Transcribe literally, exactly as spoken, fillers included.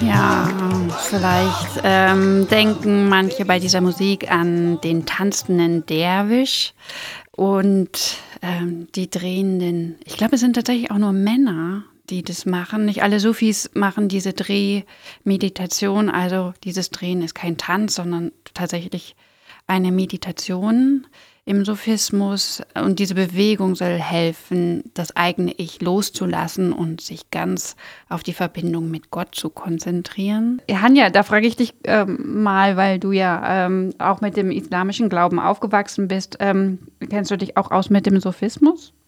Ja, vielleicht ähm, denken manche bei dieser Musik an den tanzenden Derwisch und ähm, die drehenden. Ich glaube, es sind tatsächlich auch nur Männer, die das machen. Nicht alle Sufis machen diese Drehmeditation. Also dieses Drehen ist kein Tanz, sondern tatsächlich eine Meditation im Sufismus. Und diese Bewegung soll helfen, das eigene Ich loszulassen und sich ganz auf die Verbindung mit Gott zu konzentrieren. Hanja, da frage ich dich ähm, mal, weil du ja ähm, auch mit dem islamischen Glauben aufgewachsen bist. Ähm, kennst du dich auch aus mit dem Sufismus?